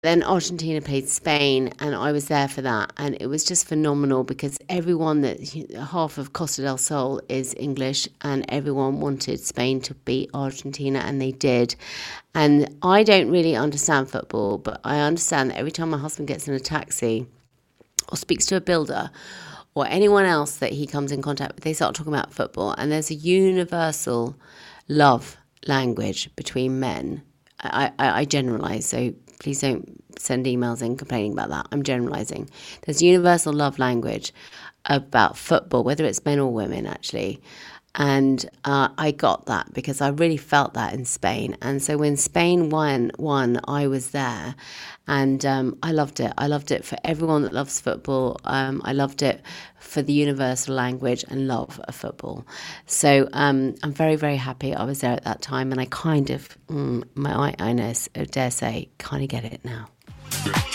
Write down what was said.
Then Argentina played Spain, and I was there for that, and it was just phenomenal because half of Costa del Sol is English, and everyone wanted Spain to beat Argentina, and they did. And I don't really understand football, but I understand that every time my husband gets in a taxi or speaks to a builder or anyone else that he comes in contact with, they start talking about football, and there's a universal love language between men. I generalize, so please don't send emails in complaining about that. I'm generalizing. There's universal love language about football, whether it's men or women, actually. And I got that because I really felt that in Spain. And so when Spain won, I was there, and I loved it. I loved it for everyone that loves football. I loved it for the universal language and love of football. So I'm very, very happy I was there at that time, and I kind of, I dare say, kind of get it now.